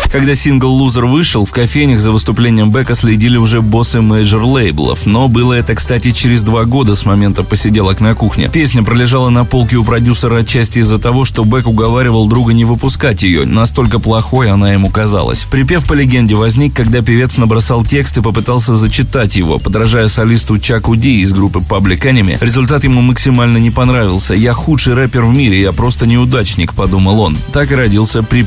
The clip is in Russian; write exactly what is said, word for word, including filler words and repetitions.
Когда сингл «Loser» вышел, в кофейнях за выступлением Бека следили уже боссы мейджор-лейблов, но было это, кстати, через два года с момента посиделок на кухне. Песня пролежала на полке у продюсера отчасти из-за того, что Бек уговаривал друга не выпускать ее, настолько плохой она ему казалась. Припев, по легенде, возник, когда певец набросал текст и попытался зачитать его, подражая солисту Чаку Ди из группы Public Enemy. Результат ему максимально не понравился. «Я худший рэпер в мире, я просто неудачник», — подумал он. Так и родился припев